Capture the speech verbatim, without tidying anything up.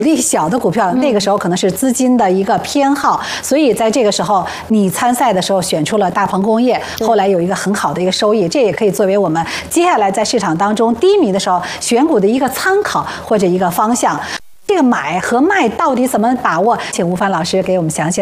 力小的股票，那个时候可能是资金的一个偏好，所以在这个时候你参赛的时候选出了大鹏工业，后来有一个很好的一个收益，这也可以作为我们接下来在市场当中低迷的时候选股的一个参考或者一个方向。这个买和卖到底怎么把握？请吴凡老师给我们详细。